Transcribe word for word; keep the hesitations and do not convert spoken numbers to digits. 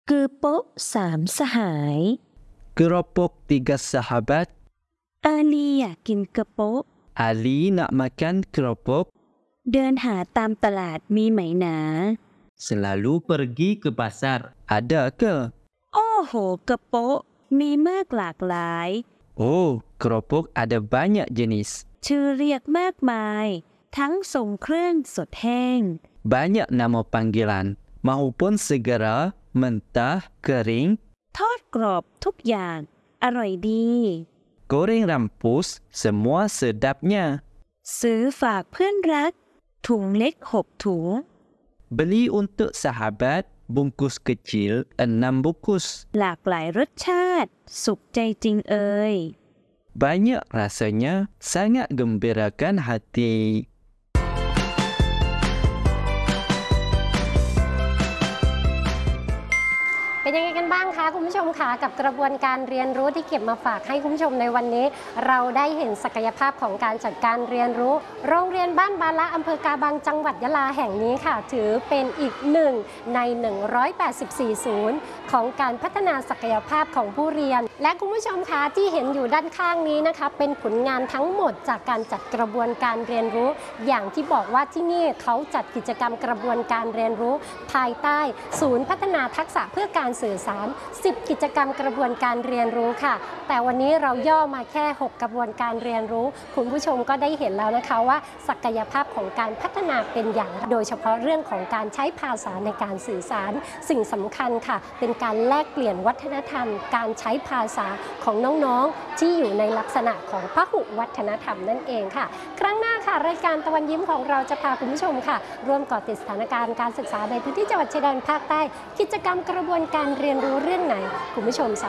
Kelompok sám sahai. Keropok tiga sahabat. Ali อยากกินกระโป๊ะ Ali nak makan keropok. เดินหาตามตลาดมีไหมหนา Selalu pergi ke pasar. Ada ke? โอ้โหกระโป๊ะมีมากหลากหลาย Oh, keropok ada banyak jenis. ชื่อเรียกมากมาย ทั้งทรงเครื่องสดแห้ง Banyak nama panggilan. Maupun segera, mentah, kering, ทอดกรอบทุกอย่างอร่อยดี goreng rampus, semua sedapnya. ซื้อฝากเพื่อนรัก ถุงเล็กหกถุง Beli untuk sahabat, bungkus kecil, enam bungkus. หลากหลายรสชาติ สุขใจจริงเอ่ย Banyak rasanya, sangat gembirakan hati. เป็นยังไงกันบ้างคะคุณผู้ชมคะกับกระบวนการเรียนรู้ที่เก็บมาฝากให้คุณผู้ชมในวันนี้ เราได้เห็นศักยภาพของการจัดการเรียนรู้โรงเรียนบ้านบาละอำเภอกาบังจังหวัดยะลาแห่งนี้ค่ะถือเป็นอีกหนึ่งในหนึ่งร้อยแปดสิบสี่ศูนย์ของการพัฒนาศักยภาพของผู้เรียนและคุณผู้ชมคะที่เห็นอยู่ด้านข้างนี้นะคะเป็นผลงานทั้งหมดจากการจัดกระบวนการเรียนรู้อย่างที่บอกว่าที่นี่เขาจัดกิจกรรมกระบวนการเรียนรู้ภายใต้ศูนย์พัฒนาทักษะเพื่อการสื่อสารสิบกิจกรรมกระบวนการเรียนรู้ค่ะแต่วันนี้เราย่อมาแค่หกกระบวนการเรียนรู้คุณผู้ชมก็ได้เห็นแล้วนะคะว่าศักยภาพของการพัฒนาเป็นอย่างโดยเฉพาะเรื่องของการใช้ภาษาในการสื่อสารสิ่งสำคัญค่ะเป็นการแลกเปลี่ยนวัฒนธรรมการใช้ภาษาของน้องๆที่อยู่ในลักษณะของพหุวัฒนธรรมนั่นเองค่ะครั้งหน้าค่ะรายการตะวันยิ้มของเราจะพาคุณผู้ชมค่ะร่วมเกาะติดสถานการณ์การศึกษาในพื้นที่จังหวัดชายแดนภาคใต้กิจกรรมกระบวนการเรียนรู้เรื่องไหนคุณผู้ชม